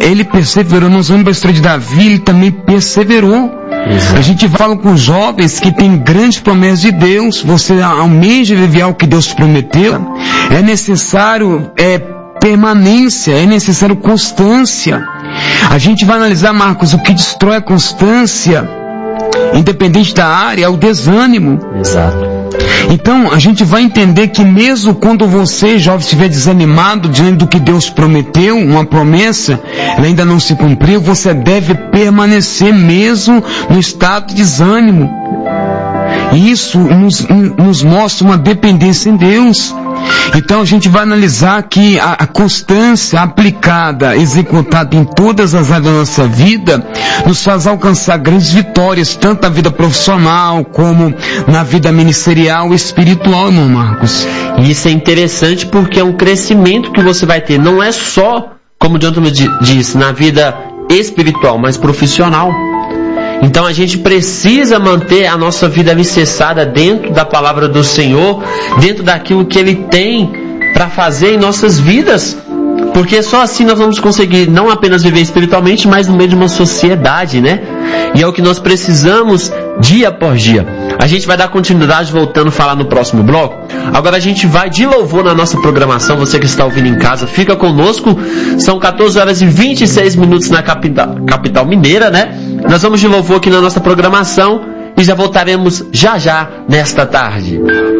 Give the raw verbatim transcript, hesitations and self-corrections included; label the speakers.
Speaker 1: ele perseverou. Nós vamos para a história de Davi, ele também perseverou. Exato. A gente fala com os jovens que tem grandes promessas de Deus. Você almeja viver o que Deus prometeu. É necessário é, permanência, é necessário constância. A gente vai analisar, Marcos, o que destrói a constância, independente da área, é o desânimo.
Speaker 2: Exato.
Speaker 1: Então, a gente vai entender que mesmo quando você, jovem, estiver desanimado diante do que Deus prometeu, uma promessa, ela ainda não se cumpriu, você deve permanecer mesmo no estado de desânimo. Isso nos, nos mostra uma dependência em Deus. Então a gente vai analisar que a, a constância aplicada, executada em todas as áreas da nossa vida, nos faz alcançar grandes vitórias, tanto na vida profissional, como na vida ministerial e espiritual, irmão Marcos.
Speaker 2: E isso é interessante porque é um crescimento que você vai ter, não é só, como o Jonathan disse, na vida espiritual, mas profissional. Então a gente precisa manter a nossa vida alicerçada dentro da palavra do Senhor, dentro daquilo que Ele tem para fazer em nossas vidas, porque só assim nós vamos conseguir não apenas viver espiritualmente, mas no meio de uma sociedade, né? E é o que nós precisamos dia após dia. A gente vai dar continuidade voltando a falar no próximo bloco. Agora a gente vai de louvor na nossa programação. Você que está ouvindo em casa, fica conosco. São quatorze horas e vinte e seis minutos na capital, capital mineira, né? Nós vamos de louvor aqui na nossa programação e já voltaremos já já nesta tarde.